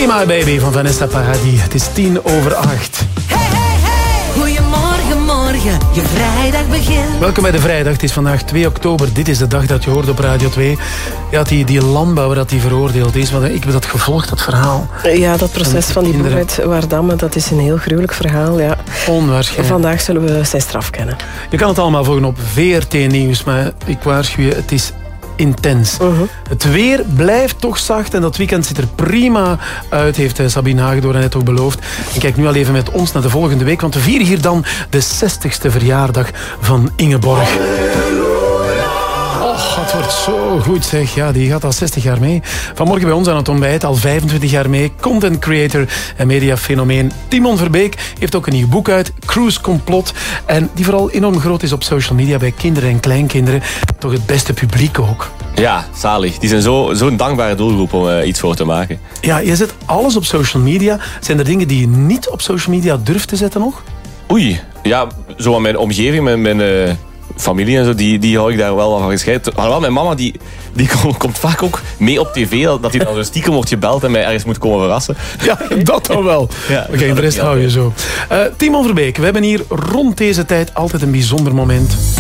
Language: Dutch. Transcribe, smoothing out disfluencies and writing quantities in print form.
Be My Baby van Vanessa Paradis. Het is 7:10. Hey, hey, hey. Goedemorgen, morgen. Je vrijdag begint. Welkom bij de vrijdag. Het is vandaag 2 oktober. Dit is de dag dat je hoort op Radio 2. Ja, die landbouwer dat die veroordeeld is. Want ik heb dat gevolgd, dat verhaal. Ja, dat proces van die boer uit Waardamme, dat is een heel gruwelijk verhaal. Ja. Onwaarschijnlijk. Vandaag zullen we zijn straf kennen. Je kan het allemaal volgen op VRT Nieuws. Maar ik waarschuw je, het is intens. Het weer blijft toch zacht en dat weekend ziet er prima uit, heeft Sabine Hagedoorn net ook beloofd. En kijk nu al even met ons naar de volgende week, want we vieren hier dan de 60ste verjaardag van Ingeborg. Och, het wordt zo goed zeg. Ja, die gaat al 60 jaar mee. Vanmorgen bij ons aan het ontbijt, al 25 jaar mee. Content creator en mediafenomeen Timon Verbeek heeft ook een nieuw boek uit, Cruise Complot. En die vooral enorm groot is op social media bij kinderen en kleinkinderen. Toch het beste publiek ook. Ja, zalig. Die zijn zo'n dankbare doelgroep om iets voor te maken. Ja, je zet alles op social media. Zijn er dingen die je niet op social media durft te zetten nog? Oei, ja, zo aan mijn omgeving, mijn familie en zo, die hou ik daar wel van gescheiden. Alhoewel, mijn mama, die komt vaak ook mee op tv, dat hij dan zo stiekem wordt gebeld en mij ergens moet komen verrassen. Ja, dat dan wel. Ja, Oké, de rest hou je zo. Timon Verbeek, we hebben hier rond deze tijd altijd een bijzonder moment.